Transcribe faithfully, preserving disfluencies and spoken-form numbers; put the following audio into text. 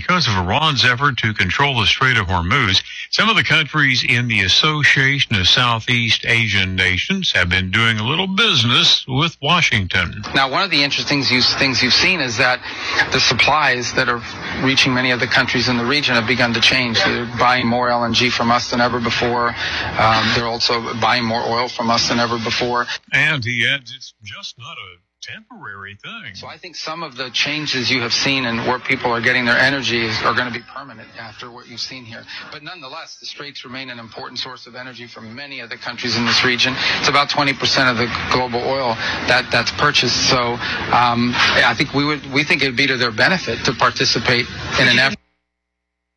because of Iran's effort to control the Strait of Hormuz, some of the countries in the Association of Southeast Asian Nations have been doing a little business with Washington. Now, one of the interesting things you've seen is that the supplies that are reaching many of the countries in the region have begun to change. They're buying more L N G from us than ever before. Um, they're also buying more oil from us than ever before. And he adds, it's just not a temporary thing. So I think some of the changes you have seen and where people are getting their energy is, are going to be permanent after what you've seen here. But nonetheless, the Straits remain an important source of energy for many of the countries in this region. It's about twenty percent of the global oil that, that's purchased. So um, I think we would we think it would be to their benefit to participate in an effort.